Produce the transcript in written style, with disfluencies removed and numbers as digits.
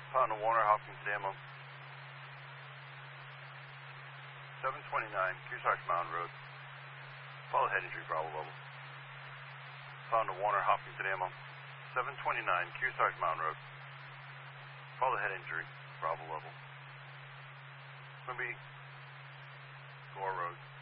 Pound to Warner, Hopkins Demo. 729, Kearsarge Mountain Road. Follow head injury, Bravo level. Pound to Warner, Hopkins Demo. 729, Kearsarge Mountain Road. Follow head injury, Bravo level. It's going to be Gore Road.